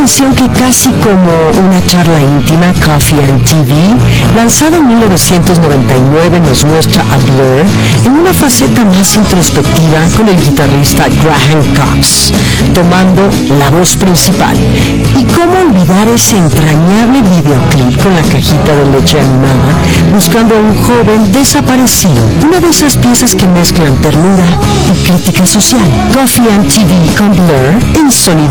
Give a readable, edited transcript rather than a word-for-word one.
canción que casi como una charla íntima, Coffee and TV, lanzada en 1999, nos muestra a Blur en una faceta más introspectiva con el guitarrista Graham Cox, tomando la voz principal. Y cómo olvidar ese entrañable videoclip con la cajita de leche animada, buscando a un joven desaparecido. Una de esas piezas que mezclan ternura y crítica social. Coffee and TV con Blur en Sonido